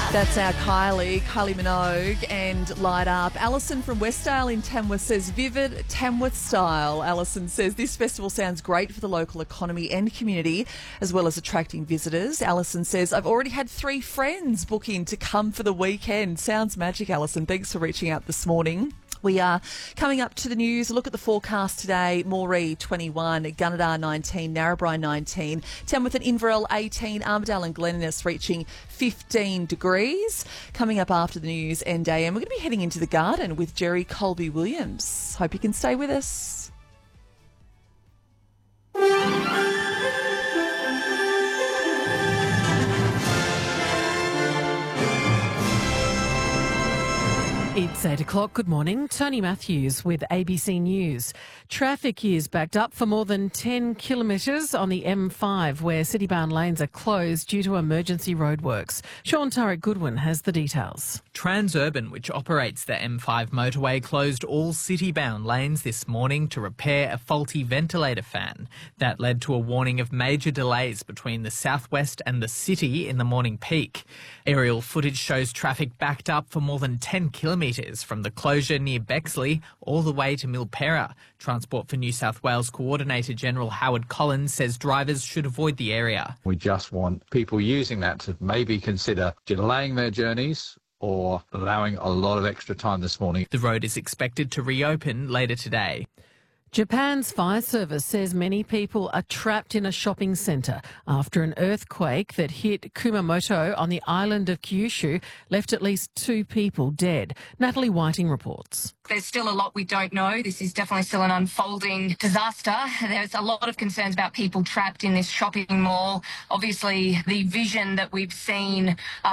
That's our Kylie Minogue and Light Up. Alison from Westdale in Tamworth says, vivid Tamworth style. Alison says, this festival sounds great for the local economy and community, as well as attracting visitors. Alison says, I've already had 3 friends book in to come for the weekend. Sounds magic, Alison. Thanks for reaching out this morning. We are coming up to the news. A look at the forecast today. Moree 21, Gunnedah 19, Narrabri 19, Tamworth and Inverell 18, Armidale and Glen Innes reaching 15 degrees. Coming up after the news and AM, we're going to be heading into the garden with Jerry Colby-Williams. Hope you can stay with us. It's 8 o'clock. Good morning. Tony Matthews with ABC News. Traffic is backed up for more than 10 kilometres on the M5 where city-bound lanes are closed due to emergency roadworks. Sean Turek Goodwin has the details. Transurban, which operates the M5 motorway, closed all city-bound lanes this morning to repair a faulty ventilator fan. That led to a warning of major delays between the southwest and the city in the morning peak. Aerial footage shows traffic backed up for more than 10 kilometres from the closure near Bexley all the way to Milperra. Transport for New South Wales Coordinator General Howard Collins says drivers should avoid the area. We just want people using that to maybe consider delaying their journeys or allowing a lot of extra time this morning. The road is expected to reopen later today. Japan's fire service says many people are trapped in a shopping centre after an earthquake that hit Kumamoto on the island of Kyushu left at least 2 people dead. Natalie Whiting reports. There's still a lot we don't know. This is definitely still an unfolding disaster. There's a lot of concerns about people trapped in this shopping mall. Obviously, the vision that we've seen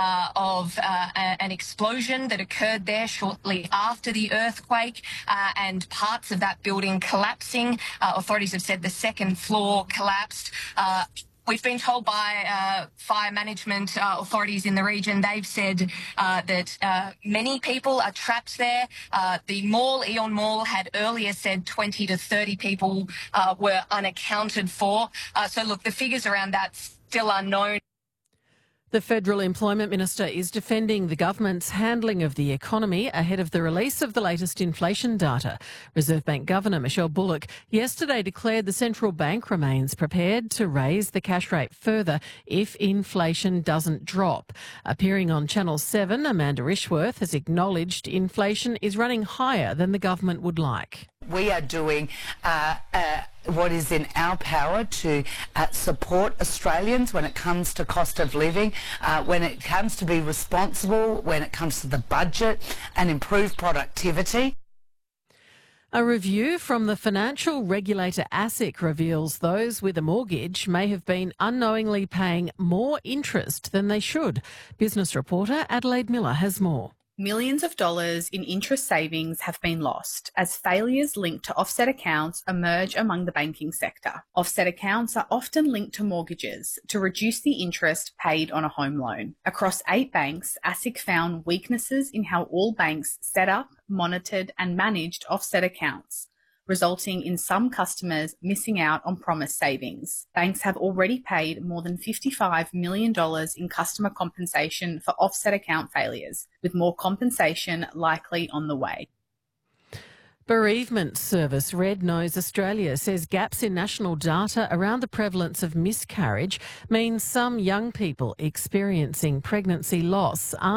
of an explosion that occurred there shortly after the earthquake and parts of that building collapsing. Authorities have said the second floor collapsed. We've been told by fire management authorities in the region, they've said that many people are trapped there. The mall, Eon Mall, had earlier said 20 to 30 people were unaccounted for. So, look, the figures around that still unknown. The Federal Employment Minister is defending the government's handling of the economy ahead of the release of the latest inflation data. Reserve Bank Governor Michelle Bullock yesterday declared the central bank remains prepared to raise the cash rate further if inflation doesn't drop. Appearing on Channel 7, Amanda Ishworth has acknowledged inflation is running higher than the government would like. We are doing what is in our power to support Australians when it comes to cost of living, when it comes to be responsible, when it comes to the budget and improve productivity. A review from the financial regulator ASIC reveals those with a mortgage may have been unknowingly paying more interest than they should. Business reporter Adelaide Miller has more. Millions of dollars in interest savings have been lost as failures linked to offset accounts emerge among the banking sector. Offset accounts are often linked to mortgages to reduce the interest paid on a home loan. Across 8 banks, ASIC found weaknesses in how all banks set up, monitored and managed offset accounts, resulting in some customers missing out on promised savings. Banks have already paid more than $55 million in customer compensation for offset account failures, with more compensation likely on the way. Bereavement service Red Nose Australia says gaps in national data around the prevalence of miscarriage means some young people experiencing pregnancy loss